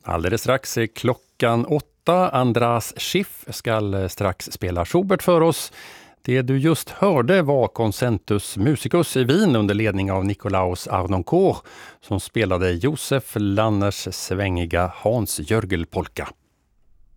Alldeles strax är klockan 8. Andras Schiff ska strax spela Schubert för oss. Det du just hörde var Concentus Musicus i Wien under ledning av Nikolaus Arnoncourt som spelade Josef Lanners svängiga Hans Jörgel-polka.